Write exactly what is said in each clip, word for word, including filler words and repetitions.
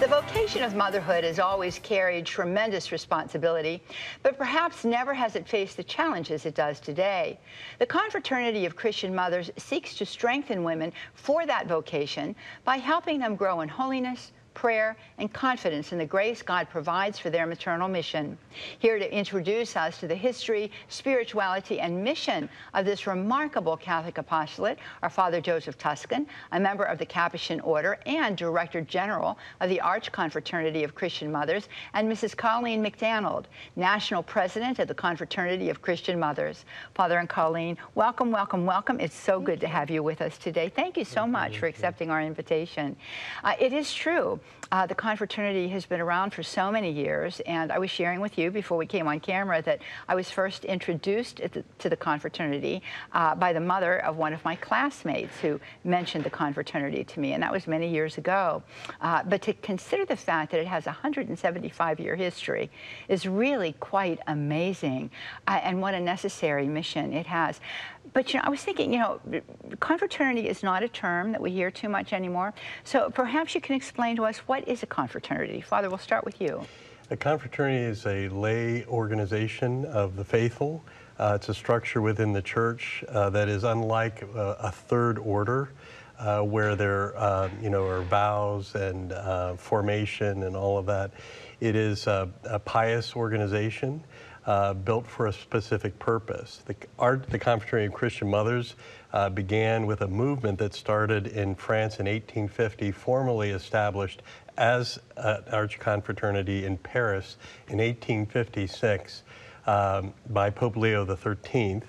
The vocation of motherhood has always carried tremendous responsibility, but perhaps never has it faced the challenges it does today. The Confraternity of Christian Mothers seeks to strengthen women for that vocation by helping them grow in holiness, prayer, and confidence in the grace God provides for their maternal mission. Here to introduce us to the history, spirituality, and mission of this remarkable Catholic apostolate are Father Joseph Tuscan, a member of the Capuchin Order and Director General of the Arch Confraternity of Christian Mothers, and Missus Colleen McDonald, National President of the Confraternity of Christian Mothers. Father and Colleen, welcome, welcome, welcome. It's so good to have you with us today. Thank you so much for accepting our invitation. Uh, it is true. Uh, the confraternity has been around for so many years, and I was sharing with you before we came on camera that I was first introduced the, to the confraternity uh, by the mother of one of my classmates who mentioned the confraternity to me, and that was many years ago. Uh, but to consider the fact that it has a one hundred seventy-five year history is really quite amazing, uh, and what a necessary mission it has. But, you know, I was thinking, you know, confraternity is not a term that we hear too much anymore, so perhaps you can explain to us, what is a confraternity? Father, we'll start with you. A confraternity is a lay organization of the faithful. Uh, it's a structure within the church uh, that is unlike uh, a third order, uh, where there uh, you know, are vows and uh, formation and all of that. It is a, a pious organization uh, built for a specific purpose. The, Art, the Confraternity of Christian Mothers uh, began with a movement that started in France in eighteen fifty, formally established as an Arch Confraternity in Paris in eighteen fifty-six um, by Pope Leo the thirteenth.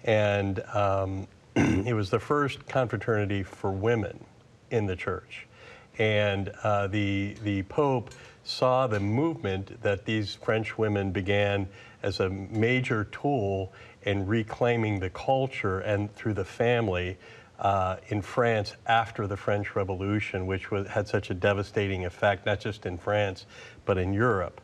And um, it was the first confraternity for women in the church. And uh, the, the Pope saw the movement that these French women began as a major tool in reclaiming the culture and through the family uh, in France after the French Revolution, which was, had such a devastating effect, not just in France, but in Europe.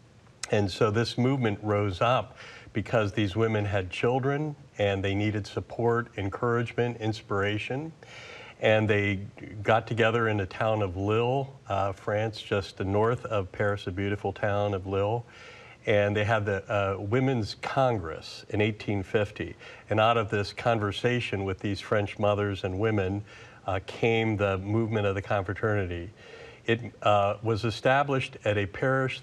And so this movement rose up because these women had children and they needed support, encouragement, inspiration. And they got together in the town of Lille, uh, France, just north of Paris, a beautiful town of Lille. And they had the uh, Women's Congress in eighteen fifty. And out of this conversation with these French mothers and women uh, came the movement of the confraternity. It uh, was established at a parish